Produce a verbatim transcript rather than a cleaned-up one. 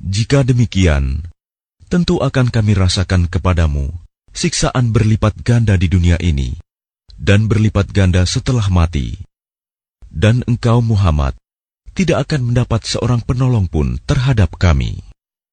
Jika demikian, tentu akan kami rasakan kepadamu siksaan berlipat ganda di dunia ini dan berlipat ganda setelah mati. Dan engkau Muhammad tidak akan mendapat seorang penolong pun terhadap kami.